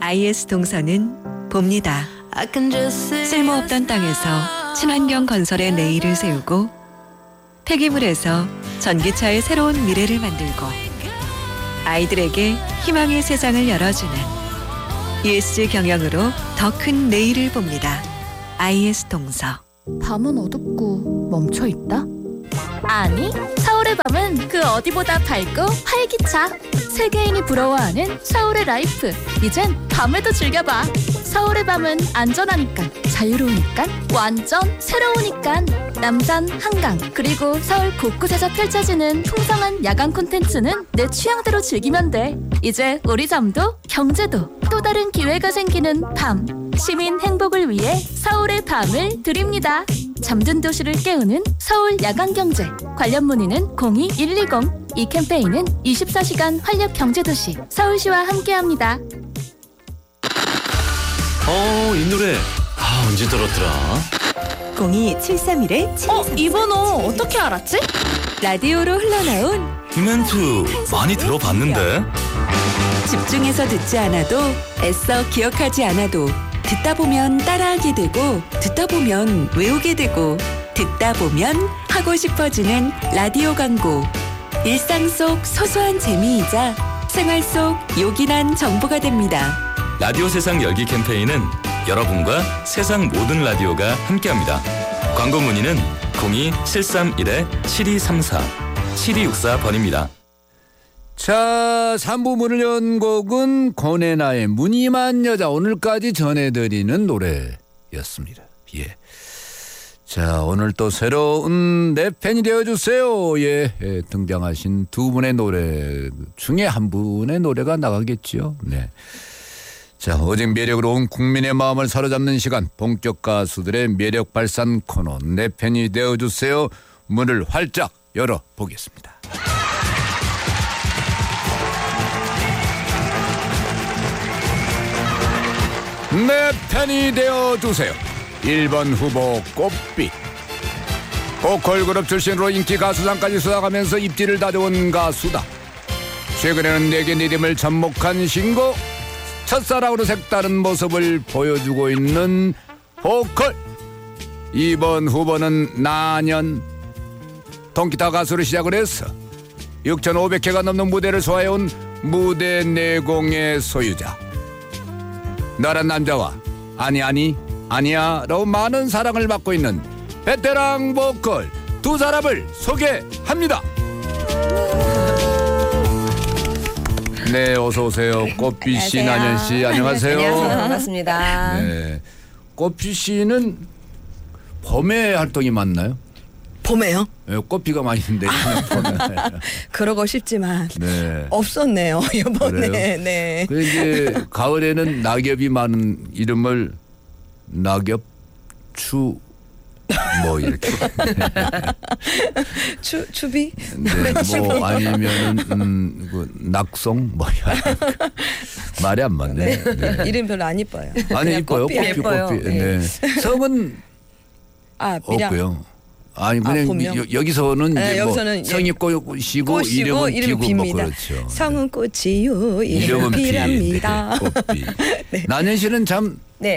IS 동서는 봅니다. 쓸모없던 땅에서 친환경 건설의 내일을 세우고 폐기물에서 전기차의 새로운 미래를 만들고 아이들에게 희망의 세상을 열어주는 ESG 경영으로 더 큰 내일을 봅니다. IS 동서. 밤은 어둡고 멈춰있다? 아니, 서울의 밤은 그 어디보다 밝고 활기차. 세계인이 부러워하는 서울의 라이프. 이젠 밤에도 즐겨봐. 서울의 밤은 안전하니까, 자유로우니까, 완전 새로우니까. 남산, 한강, 그리고 서울 곳곳에서 펼쳐지는 풍성한 야간 콘텐츠는 내 취향대로 즐기면 돼. 이제 우리 잠도 경제도 또 다른 기회가 생기는 밤. 시민 행복을 위해 서울의 밤을 드립니다. 잠든 도시를 깨우는 서울 야간경제. 관련 문의는 02-120. 이 캠페인은 24시간 활력 경제도시 서울시와 함께합니다. 이 노래 언제 들었더라? 02-731-7233. 이 번호 어떻게 알았지? 라디오로 흘러나온 이 멘트 많이 들어봤는데. 집중해서 듣지 않아도 애써 기억하지 않아도 듣다 보면 따라하게 되고 듣다 보면 외우게 되고 듣다 보면 하고 싶어지는 라디오 광고. 일상 속 소소한 재미이자 생활 속 요긴한 정보가 됩니다. 라디오 세상 열기 캠페인은 여러분과 세상 모든 라디오가 함께합니다. 광고 문의는 02-731-7234 7264번입니다. 자, 3부 문을 연 곡은 권혜나의 무늬만 여자, 오늘까지 전해드리는 노래였습니다. 예. 자, 오늘 또 새로운 내 팬이 되어주세요. 예, 등장하신 두 분의 노래 중에 한 분의 노래가 나가겠지요. 네. 자, 오직 매력으로 온 국민의 마음을 사로잡는 시간, 본격 가수들의 매력 발산 코너, 내 팬이 되어주세요. 문을 활짝 열어보겠습니다. 내 팬이 되어주세요. 1번 후보 꽃빛. 보컬 그룹 출신으로 인기 가수상까지 수상하면서 입지를 다져온 가수다. 최근에는 내게 니림을 접목한 신곡, 첫사랑으로 색다른 모습을 보여주고 있는 보컬. 2번 후보는 나년. 통기타 가수로 시작을 해서 6,500회가 넘는 무대를 소화해온 무대 내공의 소유자. 너란 남자와 아니야 라고 많은 사랑을 받고 있는 베테랑 보컬 두 사람을 소개합니다. 네, 어서 오세요. 꽃빛 씨, 나년 씨, 안녕하세요. 안녕하세요. 반갑습니다. 네, 꽃빛 씨는 봄에 활동이 많나요? 봄에요? 네, 꽃피가 많이 있는데 그러고 싶지만 네. 없었네요, 이번에. 그래요? 네. 그래서 이제 가을에는 낙엽이 많은 이름을 낙엽추 뭐 이렇게 추비? 네, 뭐 아니면은 그 낙송 뭐 말이 안 맞네. 네. 이름 별로 안 이뻐요. 아니 이뻐요. 꽃피 예뻐요. 꽃피. 네. 성은 미량. 없고요. 아니 그냥 여기서는 네, 이제 여기서는 뭐 성이 꽃이고 이름은 피고 뭐 그렇죠. 성은 꽃이요, 이름은 피랍니다. 꽃피. 네. 나년 씨는 참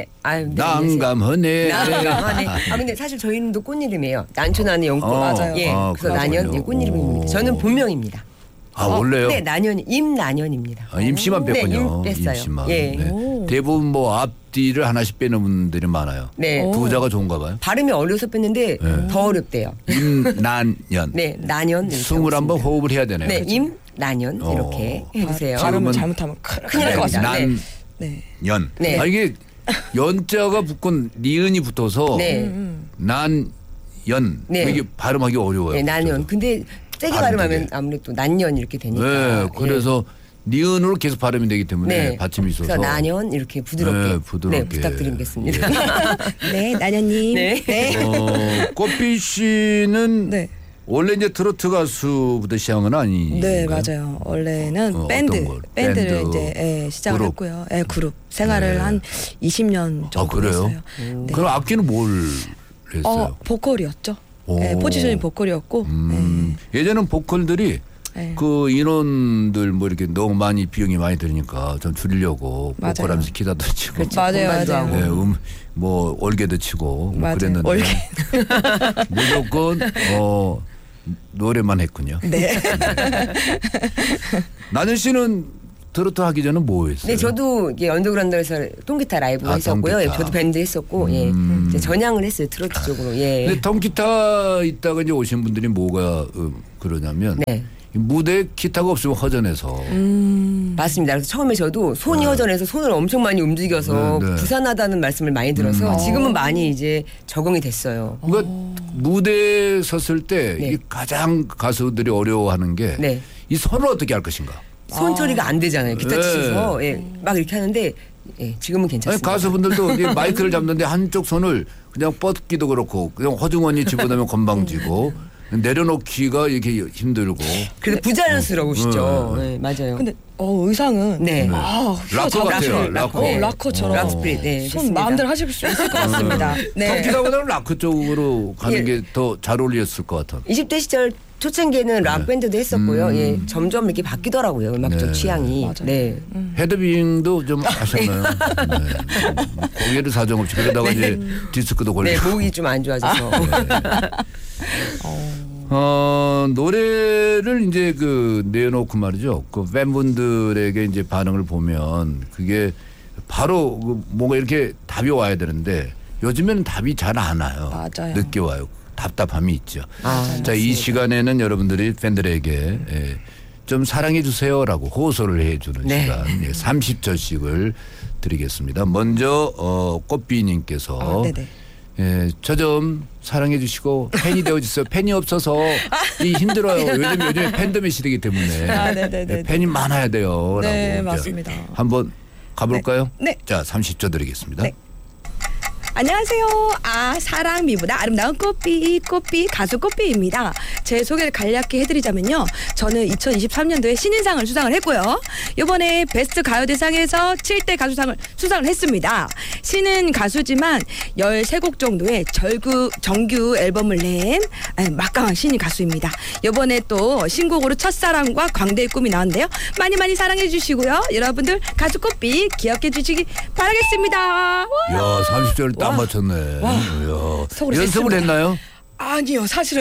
난감하네. 근데 사실 저희 이름도 꽃 이름이에요. 난초나는 연꽃. 맞아요. 예, 그래서 나년 꽃 이름입니다. 저는 본명입니다. 원래요? 네, 임나년입니다. 임씨만 뺐군요. 네, 뺐어요. 임씨만. 예. 네. 대부분 뭐 앞뒤를 하나씩 빼는 분들이 많아요. 네. 두자가 좋은가 봐요. 발음이 어려서 뺐는데 더 어렵대요. 임난년. 네, 나년. 숨을 한번 호흡을 해야 되네요. 네, 임나년 이렇게 해주세요. 발음을 잘못하면 큰일 날 것 같습니다. 난년. 네. 이게 연자가 붙고 니은이 붙어서 난연. 네. 이게 발음하기 어려워요. 네, 난년. 근데 세게 발음하면 아무래도 난년 이렇게 되니까. 네, 그래서 니은으로 계속 발음이 되기 때문에 받침이 있어서. 그래서 나년 이렇게 부드럽게. 부드럽게. 네, 부탁드리겠습니다. 네, 나년님. 네. 꽃빛 씨는 네. 원래 이제 트로트 가수부터 시작은 아니에요? 네, 맞아요. 원래는 밴드를 이제 시작을 그룹. 했고요. 그룹 생활을 한 20년 정도 그래요? 했어요. 네. 그럼 악기는 뭘 했어요? 보컬이었죠. 네, 포지션이 보컬이었고. 예전엔 보컬들이 네. 그 인원들 뭐 이렇게 너무 많이 비용이 많이 들으니까 좀 줄이려고 꼬꼬라면서 기타도 치고. 그렇죠. 맞아요. 네, 뭐 올개도 치고 뭐 그랬는데 올개. 무조건 노래만 했군요. 네. 나는 씨는 트로트 하기 전에 뭐 했어요? 네, 저도 이게 언더그라운드에서 통기타 라이브 했었고요. 통기타. 저도 밴드 했었고, 예. 이제 전향을 했어요, 트로트 쪽으로. 예. 근데 통기타 있다가 이제 오신 분들이 뭐가 그러냐면 네. 무대에 기타가 없으면 허전해서. 맞습니다. 그래서 처음에 저도 손이 허전해서 손을 엄청 많이 움직여서 네. 부산하다는 말씀을 많이 들어서 지금은 많이 이제 적응이 됐어요. 그러니까 무대에 섰을 때 네. 이 가장 가수들이 어려워하는 게 이 네. 손을 어떻게 할 것인가. 손 처리가 안 되잖아요. 기타 네. 치셔서. 예. 막 이렇게 하는데 예. 지금은 아니, 괜찮습니다. 가수분들도 이 마이크를 잡는데 한쪽 손을 그냥 뻗기도 그렇고 그냥 허중원이 집어넣으면 건방지고 내려놓기가 이렇게 힘들고. 그래도 부자연스러우시죠. 네, 맞아요. 근데 의상은 네. 락커 같아요. 락커. 락커처럼 락 스프릿. 네, 손 좋습니다. 마음대로 하실 수 있을 것 같습니다. 네. 통기타보다는 락커 쪽으로 가는 예. 게 더 잘 어울렸을 것 같아. 20대 시절 초창기에는 락 밴드도 했었고요. 예, 점점 이렇게 바뀌더라고요. 음악적 네. 취향이. 맞아요. 네. 헤드빙도 좀 하셨나요? 네. 고개를 사정없이 그러다가 이제 디스크도 네, 걸리고. 목이 좀 안 좋아져서. 노래를 이제 내놓고 말이죠. 팬분들에게 이제 반응을 보면 그게 바로 뭔가 이렇게 답이 와야 되는데 요즘에는 답이 잘 안 와요. 맞아요. 늦게 와요. 답답함이 있죠. 아, 자, 이 시간에는 여러분들이 팬들에게 좀 사랑해 주세요라고 호소를 해주는 네. 시간 30초씩을 드리겠습니다. 먼저 꽃비님께서 네네. 저 좀 사랑해 주시고 팬이 되어주세요. 팬이 없어서 힘들어요. 요즘에 팬덤의 시대이기 때문에 네네네. 팬이 많아야 돼요. 네, 라고. 맞습니다. 한번 가볼까요? 네. 자, 30초 드리겠습니다. 네. 안녕하세요. 사랑미보다 아름다운 꽃비 가수 꽃비입니다. 제 소개를 간략히 해드리자면요. 저는 2023년도에 신인상을 수상을 했고요. 이번에 베스트 가요대상에서 7대 가수상을 수상을 했습니다. 신인 가수지만 13곡 정도의 정규 앨범을 낸 막강한 신인 가수입니다. 이번에 또 신곡으로 첫사랑과 광대의 꿈이 나왔는데요. 많이 많이 사랑해 주시고요. 여러분들 가수 꽃비 기억해 주시기 바라겠습니다. 이야, 30초를 딱 맞췄네. 이야. 연습을 했나요? 아니요, 사실은.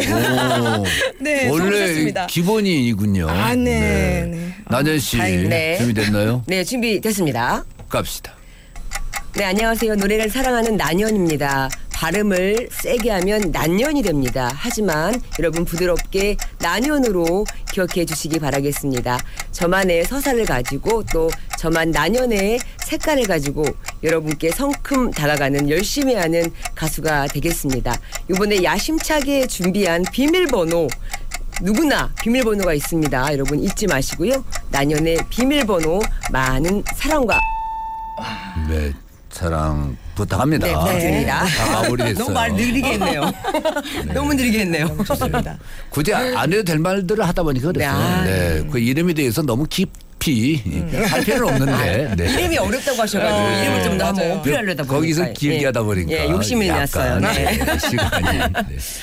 네, 원래 성공했습니다. 기본이군요. 네. 나연 씨 네. 준비됐나요? 네, 준비됐습니다. 갑시다. 네, 안녕하세요. 노래를 사랑하는 난연입니다. 발음을 세게 하면 난연이 됩니다. 하지만 여러분 부드럽게 난연으로 기억해 주시기 바라겠습니다. 저만의 서사를 가지고 또 저만 난연의 색깔을 가지고 여러분께 성큼 다가가는 열심히 하는 가수가 되겠습니다. 이번에 야심차게 준비한 비밀번호 누구나 비밀번호가 있습니다. 여러분 잊지 마시고요. 난연의 비밀번호 많은 사랑과 네, 사랑 부탁합니다. 네, 부탁드립니다. 다 마무리됐어요. 너무 말 느리게 했네요. 너무 느리게 했네요. 좋습니다. 굳이 안 해도 될 말들을 하다 보니까 그랬어요. 네, 그 이름에 대해서 너무 깊이 할 필요는 없는데. 네. 이름이 어렵다고 하셔가지고 이름을 좀 더 한번 어필하려다 보니까 거기서 길게 하다 보니까. 예, 욕심이 났어요. 네. 시간이. 네.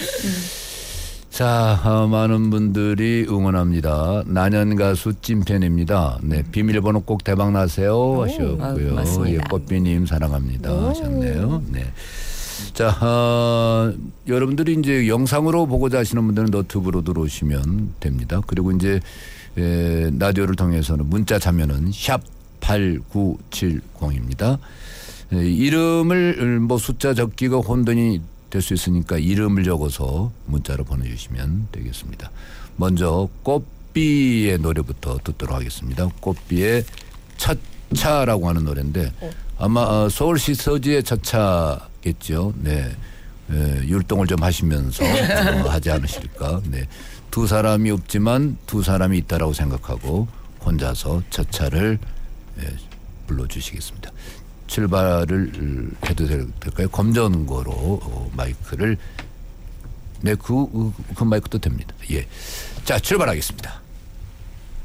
자, 많은 분들이 응원합니다. 난연 가수 찐팬입니다. 네, 비밀번호 꼭 대박 나세요 하셨고요. 고맙습니다. 예, 꽃비님 사랑합니다 하셨네요. 네. 자, 여러분들이 이제 영상으로 보고자 하시는 분들은 너튜브로 들어오시면 됩니다. 그리고 이제 라디오를 통해서는 문자 참여는 샵 8970입니다. 이름을 뭐 숫자 적기가 혼돈이 될 수 있으니까 이름을 적어서 문자로 보내주시면 되겠습니다. 먼저 꽃비의 노래부터 듣도록 하겠습니다. 꽃비의 첫차라고 하는 노래인데 아마 서울 시서지의 첫차겠죠. 네, 율동을 좀 하시면서 하지 않으실까. 네, 두 사람이 없지만 두 사람이 있다라고 생각하고 혼자서 첫차를 불러주시겠습니다. 출발을 해도 될까요? 검정고로 마이크를 네, 그 마이크도 됩니다. 예, 자 출발하겠습니다.